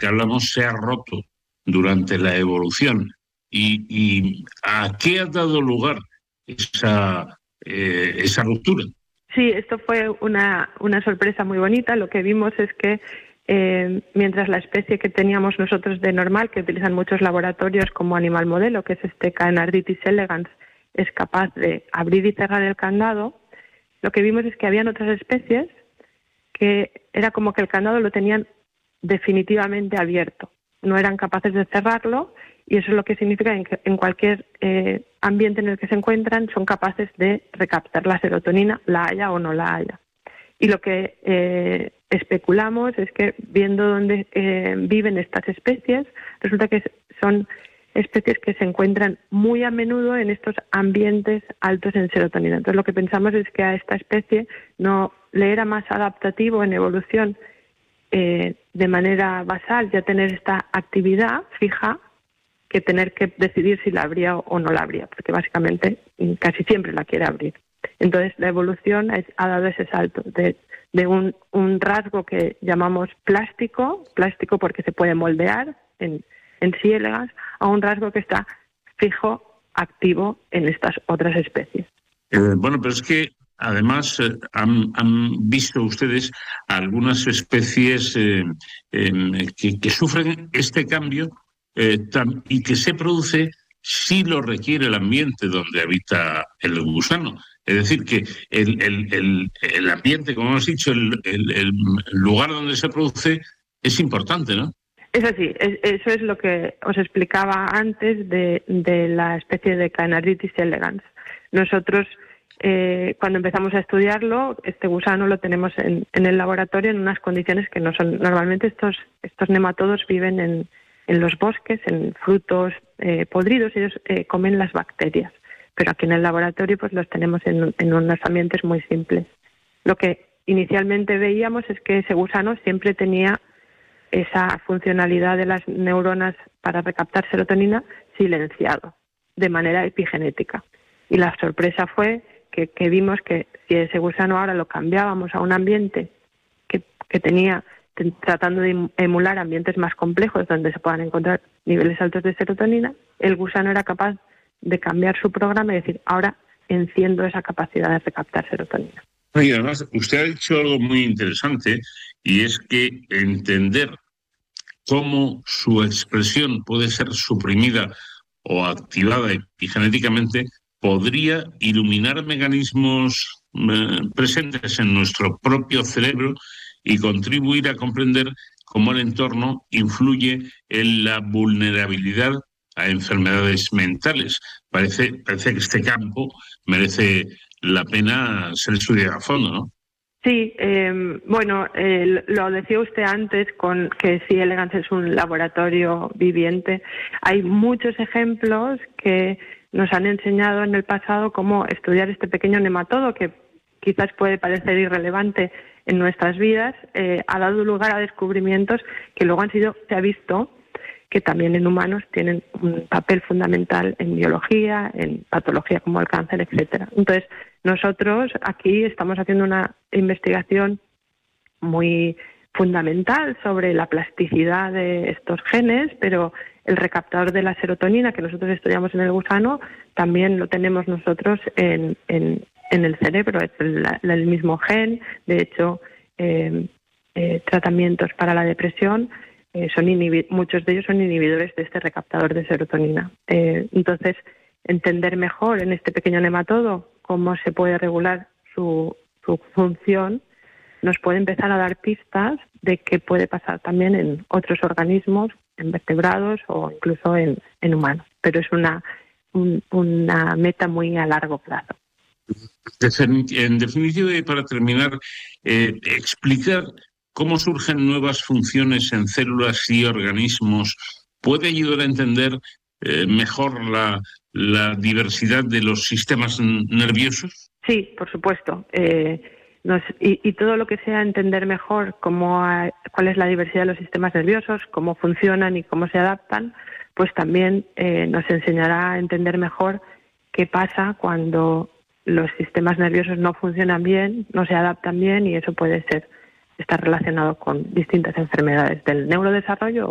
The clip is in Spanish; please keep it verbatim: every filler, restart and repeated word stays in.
que hablamos se ha roto durante la evolución. ¿Y, y a qué ha dado lugar esa, eh, esa ruptura? Sí, esto fue una, una sorpresa muy bonita. Lo que vimos es que eh, mientras la especie que teníamos nosotros de normal, que utilizan muchos laboratorios como animal modelo, que es este Caenarditis elegans, es capaz de abrir y cerrar el candado, lo que vimos es que habían otras especies que era como que el candado lo tenían definitivamente abierto, no eran capaces de cerrarlo, y eso es lo que significa que en cualquier eh, ambiente en el que se encuentran son capaces de recaptar la serotonina, la haya o no la haya. Y lo que eh, especulamos es que viendo dónde eh, viven estas especies, resulta que son especies que se encuentran muy a menudo en estos ambientes altos en serotonina. Entonces lo que pensamos es que a esta especie no le era más adaptativo en evolución eh, de manera basal ya tener esta actividad fija que tener que decidir si la abría o no la abría, porque básicamente casi siempre la quiere abrir. Entonces la evolución ha dado ese salto de, de un, un rasgo que llamamos plástico, plástico porque se puede moldear en, en C. elegans, a un rasgo que está fijo, activo en estas otras especies. Eh, bueno, pero es que además eh, han, han visto ustedes algunas especies eh, eh, que, que sufren este cambio eh, tam, y que se produce si lo requiere el ambiente donde habita el gusano. Es decir, que el, el, el, el ambiente, como hemos dicho, el, el, el lugar donde se produce es importante, ¿no? Es así, es, eso es lo que os explicaba antes de, de la especie de Caenarditis elegans. Nosotros, eh, cuando empezamos a estudiarlo, este gusano lo tenemos en, en el laboratorio en unas condiciones que no son... Normalmente estos, estos nematodos viven en, en los bosques, en frutos eh, podridos, ellos eh, comen las bacterias. Pero aquí en el laboratorio pues los tenemos en, en unos ambientes muy simples. Lo que inicialmente veíamos es que ese gusano siempre tenía esa funcionalidad de las neuronas para recaptar serotonina silenciado, de manera epigenética. Y la sorpresa fue que, que vimos que si ese gusano ahora lo cambiábamos a un ambiente que, que tenía, tratando de emular ambientes más complejos donde se puedan encontrar niveles altos de serotonina, el gusano era capaz de cambiar su programa y decir, ahora enciendo esa capacidad de recaptar serotonina. Y además, usted ha dicho algo muy interesante, y es que entender cómo su expresión puede ser suprimida o activada epigenéticamente podría iluminar mecanismos eh, presentes en nuestro propio cerebro y contribuir a comprender cómo el entorno influye en la vulnerabilidad a enfermedades mentales. Parece, parece que este campo merece la pena ser estudiado a fondo, ¿no? Sí, eh, bueno, eh, lo decía usted antes con que C. elegans es un laboratorio viviente. Hay muchos ejemplos que nos han enseñado en el pasado cómo estudiar este pequeño nematodo que quizás puede parecer irrelevante en nuestras vidas, eh, ha dado lugar a descubrimientos que luego han sido, se ha visto, que también en humanos tienen un papel fundamental en biología, en patología como el cáncer, etcétera. Entonces, nosotros aquí estamos haciendo una investigación muy fundamental sobre la plasticidad de estos genes, pero el recaptador de la serotonina que nosotros estudiamos en el gusano también lo tenemos nosotros en, en, en el cerebro, es el, el mismo gen. De hecho, eh, eh, tratamientos para la depresión eh, son inhibi- muchos de ellos son inhibidores de este recaptador de serotonina. Eh, entonces, entender mejor en este pequeño nematodo cómo se puede regular su, su función nos puede empezar a dar pistas de qué puede pasar también en otros organismos, en vertebrados o incluso en, en humanos. Pero es una, un, una meta muy a largo plazo. En definitiva, y para terminar, eh, explicar cómo surgen nuevas funciones en células y organismos puede ayudar a entender eh, mejor la, la diversidad de los sistemas nerviosos. Sí, por supuesto. Eh, Nos, y, y todo lo que sea entender mejor cómo hay, cuál es la diversidad de los sistemas nerviosos, cómo funcionan y cómo se adaptan, pues también eh, nos enseñará a entender mejor qué pasa cuando los sistemas nerviosos no funcionan bien, no se adaptan bien, y eso puede ser estar relacionado con distintas enfermedades del neurodesarrollo